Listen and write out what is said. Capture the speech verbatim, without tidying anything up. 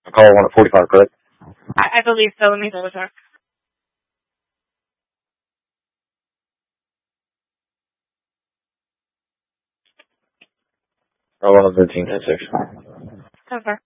I call one at forty-five, correct? I, I believe so. Let me double check. Oh, one thirteen ten six. Over.